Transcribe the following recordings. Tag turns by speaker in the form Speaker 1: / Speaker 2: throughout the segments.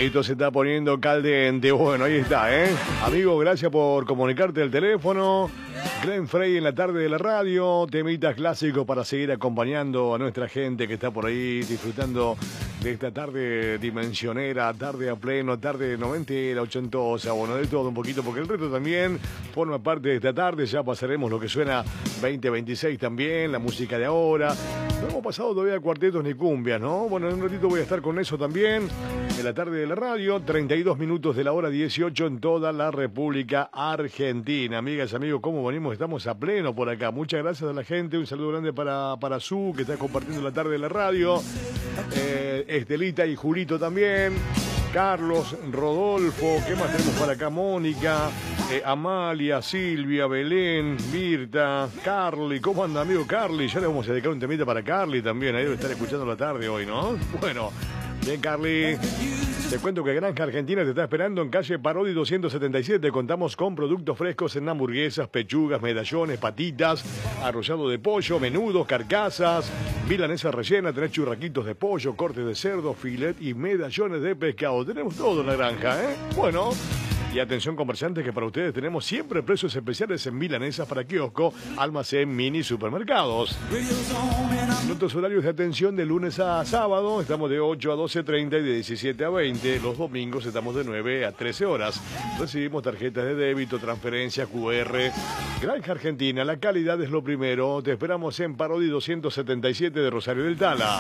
Speaker 1: Esto se está poniendo caliente. Bueno, ahí está, ¿eh? Amigo, gracias por comunicarte al teléfono. Glenn Frey en la tarde de la radio. Temitas clásicos para seguir acompañando a nuestra gente que está por ahí disfrutando de esta tarde dimensionera, tarde a pleno, tarde noventera, ochentosa. Bueno, de todo un poquito, porque el resto también forma parte de esta tarde. Ya pasaremos lo que suena 2026 también, la música de ahora. No hemos pasado todavía cuartetos ni cumbias, ¿no? Bueno, en un ratito voy a estar con eso también. En la tarde de la radio, 32 minutos de la hora 18 en toda la República Argentina. Amigas, amigos, ¿cómo venimos? Estamos a pleno por acá. Muchas gracias a la gente. Un saludo grande para Su, que está compartiendo la tarde de la radio. Estelita y Julito también. Carlos, Rodolfo, ¿qué más tenemos para acá? Mónica, Amalia, Silvia, Belén, Mirta, Carly. ¿Cómo anda, amigo Carly? Ya le vamos a dedicar un temita para Carly también. Ahí debe estar escuchando la tarde hoy, ¿no? Bueno, bien, Carly. Te cuento que Granja Argentina te está esperando en calle Parodi 277. Contamos con productos frescos en hamburguesas, pechugas, medallones, patitas, arrollado de pollo, menudos, carcasas, milanesa rellena, tenés churraquitos de pollo, cortes de cerdo, filet y medallones de pescado. Tenemos todo en la granja, ¿eh? Bueno. Y atención comerciantes, que para ustedes tenemos siempre precios especiales en milanesas para kiosco, almacén, mini, supermercados. Nuestros horarios de atención de lunes a sábado, estamos de 8 a 12:30 y de 17 a 20. Los domingos estamos de 9 a 13 horas. Recibimos tarjetas de débito, transferencias, QR. Granja Argentina, la calidad es lo primero. Te esperamos en Parodi 277 de Rosario del Tala.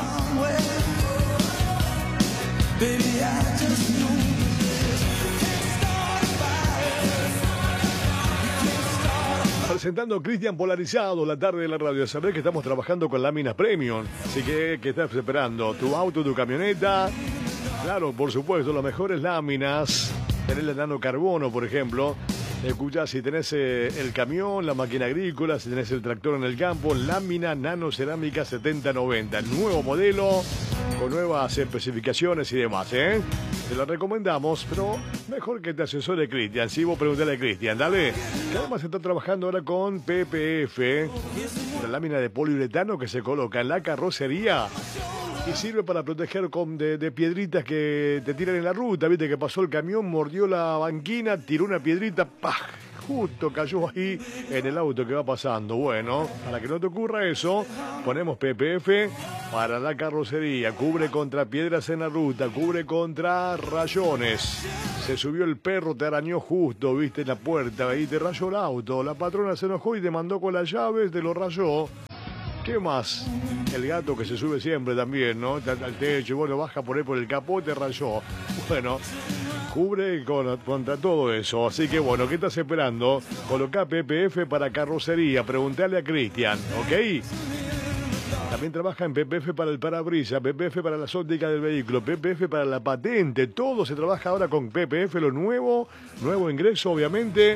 Speaker 1: Presentando Cristian Polarizado, la tarde de la radio. Saber que estamos trabajando con láminas premium. Así que, ¿qué estás esperando? ¿Tu auto, tu camioneta? Claro, por supuesto, las mejores láminas. Tenés la nano carbono, por ejemplo. Escuchá, si tenés el camión, la máquina agrícola, si tenés el tractor en el campo, lámina nano cerámica 7090. Nuevo modelo, con nuevas especificaciones y demás, ¿eh? Te la recomendamos, pero mejor que te asesore Cristian. Si vos preguntale a Cristian, dale. Que además está trabajando ahora con PPF, la lámina de poliuretano que se coloca en la carrocería y sirve para proteger de piedritas que te tiran en la ruta. Viste que pasó el camión, mordió la banquina, tiró una piedrita, ¡pah! Justo cayó ahí en el auto que va pasando. Bueno, para que no te ocurra eso, ponemos PPF para la carrocería. Cubre contra piedras en la ruta, cubre contra rayones. Se subió el perro, te arañó justo, viste, en la puerta, ahí te rayó el auto. La patrona se enojó y te mandó con las llaves, te lo rayó. ¿Qué más? El gato que se sube siempre también, ¿no? Al techo, bueno, baja por ahí por el capó, te rayó. Bueno, cubre contra todo eso. Así que bueno, ¿qué estás esperando? Colocá PPF para carrocería. Preguntale a Cristian, ¿ok? También trabaja en PPF para el parabrisas, PPF para las ópticas del vehículo, PPF para la patente. Todo se trabaja ahora con PPF, lo nuevo ingreso, obviamente.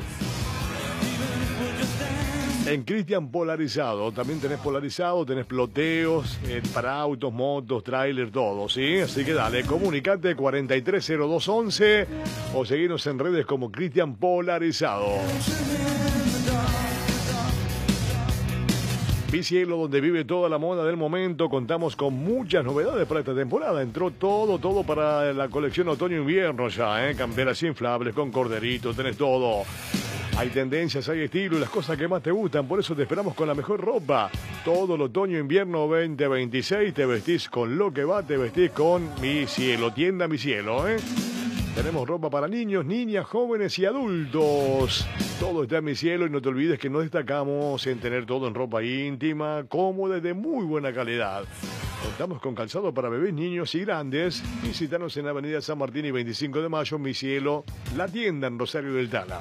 Speaker 1: En Cristian Polarizado, también tenés polarizado, tenés ploteos para autos, motos, trailers, todo, ¿sí? Así que dale, comunicate 430211 o seguinos en redes como Cristian Polarizado. Mi Cielo, donde vive toda la moda del momento. Contamos con muchas novedades para esta temporada. Entró todo para la colección otoño-invierno ya, ¿eh? Camperas inflables con corderito, tenés todo. Hay tendencias, hay estilo y las cosas que más te gustan. Por eso te esperamos con la mejor ropa. Todo el otoño-invierno 2026 te vestís con lo que va, te vestís con Mi Cielo. Tienda Mi Cielo, ¿eh? Tenemos ropa para niños, niñas, jóvenes y adultos. Todo está en Mi Cielo y no te olvides que nos destacamos en tener todo en ropa íntima, cómoda y de muy buena calidad. Contamos con calzado para bebés, niños y grandes. Visítanos en la avenida San Martín y 25 de mayo, Mi Cielo, la tienda en Rosario del Tala.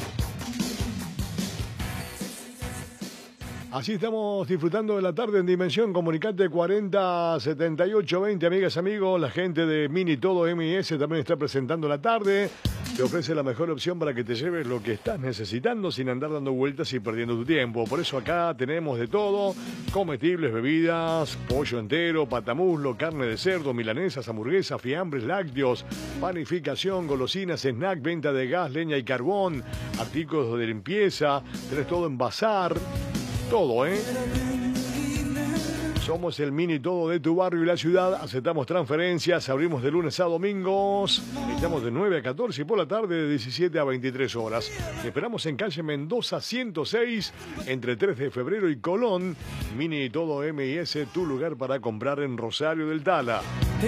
Speaker 1: Así estamos disfrutando de la tarde en Dimensión. Comunicate 407820, amigas, amigos. La gente de Mini Todo MIS también está presentando la tarde. Te ofrece la mejor opción para que te lleves lo que estás necesitando sin andar dando vueltas y perdiendo tu tiempo. Por eso acá tenemos de todo: comestibles, bebidas, pollo entero, patamuslo, carne de cerdo, milanesas, hamburguesas, fiambres, lácteos, panificación, golosinas, snack, venta de gas, leña y carbón, artículos de limpieza. Tenés todo en bazar. Todo, ¿eh? Somos el mini todo de tu barrio y la ciudad. Aceptamos transferencias. Abrimos de lunes a domingos. Estamos de 9 a 14 y por la tarde de 17 a 23 horas. Te esperamos en calle Mendoza 106, entre 3 de febrero y Colón. Mini todo MIS, tu lugar para comprar en Rosario del Tala.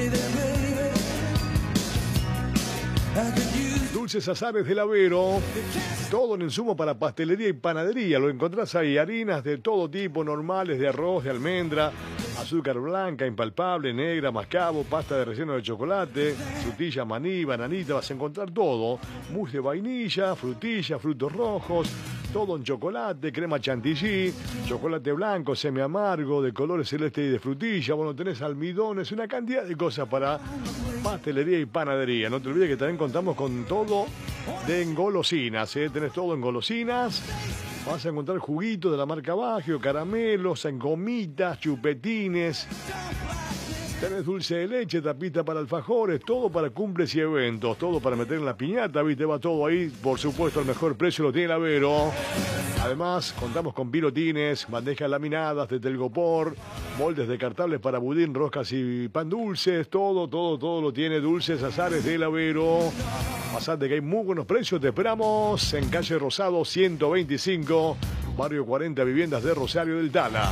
Speaker 1: Dulces Azares del Avero, todo en insumo para pastelería y panadería. Lo encontrás ahí, harinas de todo tipo, normales, de arroz, de almendra, azúcar blanca, impalpable, negra, mascabo, pasta de relleno de chocolate, frutilla, maní, bananita, vas a encontrar todo. Mousse de vainilla, frutilla, frutos rojos, todo en chocolate, crema chantilly, chocolate blanco, semi amargo, de colores celeste y de frutilla. Bueno, tenés almidones, una cantidad de cosas para pastelería y panadería. No te olvides que también contamos con todo de engolosinas, ¿eh? Tenés todo en golosinas. Vas a encontrar juguitos de la marca Baggio, caramelos, gomitas, chupetines. Tenés dulce de leche, tapita para alfajores, todo para cumples y eventos, todo para meter en la piñata, ¿viste? Va todo ahí, por supuesto, al mejor precio lo tiene el Avero. Además, contamos con pilotines, bandejas laminadas de telgopor, moldes descartables para budín, roscas y pan dulces, todo lo tiene Dulces Azares del Avero. Pasate que hay muy buenos precios, te esperamos en calle Rosado 125, barrio 40, viviendas de Rosario del Tala.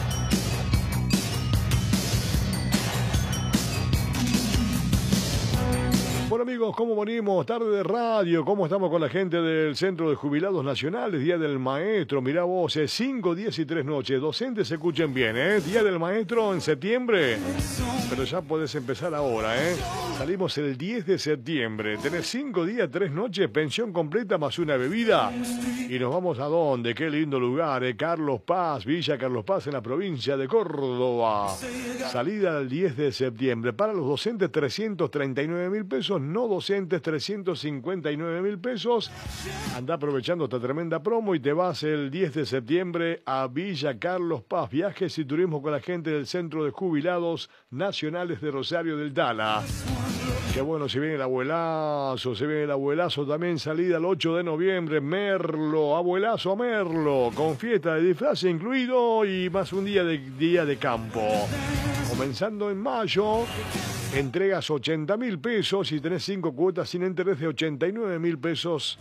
Speaker 1: Bueno amigos, ¿cómo venimos? Tarde de radio, ¿cómo estamos con la gente del Centro de Jubilados Nacionales? Día del Maestro, mirá vos, 5 días y 3 noches, docentes se escuchen bien, Día del Maestro en septiembre, pero ya podés empezar ahora, Salimos el 10 de septiembre, tenés 5 días, 3 noches, pensión completa más una bebida, y nos vamos a dónde, qué lindo lugar, Carlos Paz, Villa Carlos Paz en la provincia de Córdoba. Salida el 10 de septiembre, para los docentes 339.000 pesos, no docentes 359.000 pesos. Anda aprovechando esta tremenda promo y te vas el 10 de septiembre a Villa Carlos Paz. Viajes y turismo con la gente del Centro de Jubilados Nacionales de Rosario del Tala. Qué bueno, se viene el abuelazo también, salida el 8 de noviembre, Merlo, abuelazo Merlo, con fiesta de disfraz incluido y más un día de campo. Comenzando en mayo, entregas 80.000 pesos y tenés 5 cuotas sin interés de 89.000 pesos.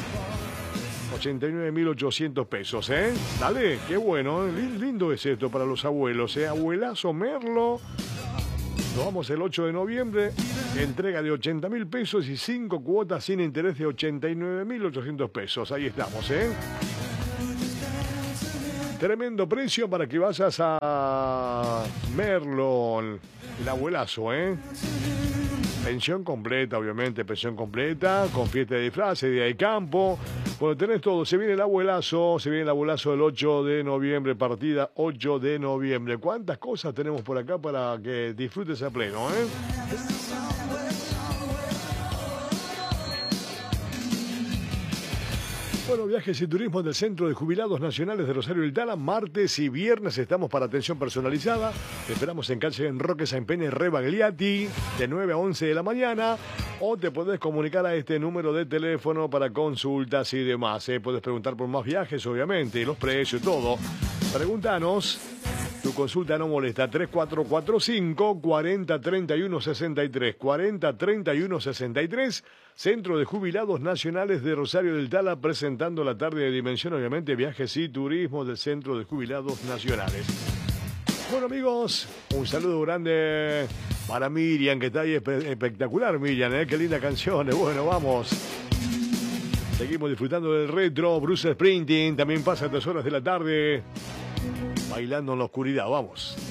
Speaker 1: 89.800 pesos, Dale, qué bueno, lindo es esto para los abuelos, Abuelazo Merlo. Nos vamos el 8 de noviembre, entrega de 80.000 pesos y 5 cuotas sin interés de 89.800 pesos. Ahí estamos, Tremendo precio para que vayas a Merlo, el abuelazo, Pensión completa, obviamente, pensión completa, con fiesta de disfraces, día de campo. Bueno, tenés todo, se viene el abuelazo el 8 de noviembre, partida 8 de noviembre. ¿Cuántas cosas tenemos por acá para que disfrutes a pleno, Bueno, viajes y turismo del Centro de Jubilados Nacionales de Rosario del Tala. Martes y viernes estamos para atención personalizada. Te esperamos en calle Enroque San Pene Rebagliati de 9 a 11 de la mañana. O te podés comunicar a este número de teléfono para consultas y demás. Podés preguntar por más viajes, obviamente, y los precios, todo. Pregúntanos. Tu consulta no molesta. 3445 40 31 63. 40 31 63. Centro de Jubilados Nacionales de Rosario del Tala, presentando la tarde de Dimensión, obviamente, viajes y turismo del Centro de Jubilados Nacionales. Bueno, amigos, un saludo grande para Miriam, que está ahí espectacular, Miriam, qué linda canción. Bueno, vamos. Seguimos disfrutando del retro, Bruce Springsteen, también pasa a 3 horas de la tarde, bailando en la oscuridad, vamos.